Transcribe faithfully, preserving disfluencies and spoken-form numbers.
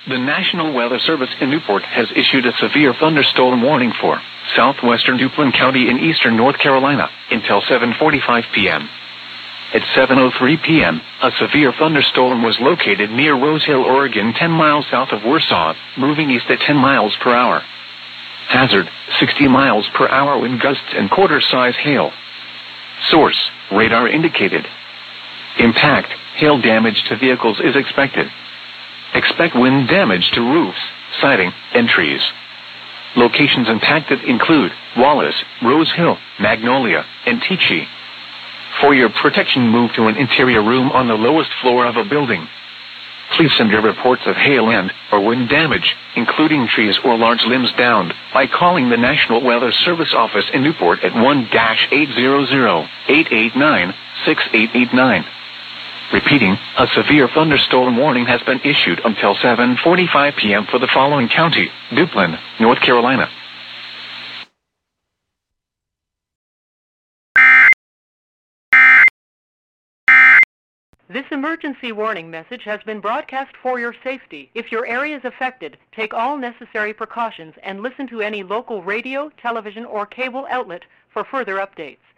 The National Weather Service in Newport has issued a severe thunderstorm warning for southwestern Duplin County in eastern North Carolina until seven forty-five p.m. At seven oh three p.m., a severe thunderstorm was located near Rose Hill, Oregon, ten miles south of Warsaw, moving east at ten miles per hour. Hazard, sixty miles per hour wind gusts and quarter-size hail. Source, radar indicated. Impact, hail damage to vehicles is expected. Expect wind damage to roofs, siding, and trees. Locations impacted include Wallace, Rose Hill, Magnolia, and Teachee. For your protection, move to an interior room on the lowest floor of a building. Please send your reports of hail and or wind damage, including trees or large limbs downed, by calling the National Weather Service office in Newport at one eight hundred, eight eight nine, six eight eight nine. Repeating, a severe thunderstorm warning has been issued until seven forty-five p.m. for the following county: Duplin, North Carolina. This emergency warning message has been broadcast for your safety. If your area is affected, take all necessary precautions and listen to any local radio, television, or cable outlet for further updates.